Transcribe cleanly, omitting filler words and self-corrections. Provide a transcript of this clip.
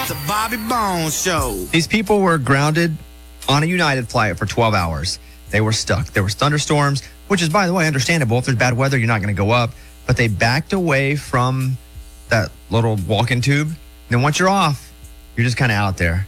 The Bobby Bones Show. These people were grounded on a United flight for 12 hours. They were stuck. There was thunderstorms, which is, by the way, understandable. If there's bad weather, you're not going to go up. But they backed away from that little walk-in tube. And then once you're off, you're just kind of out there.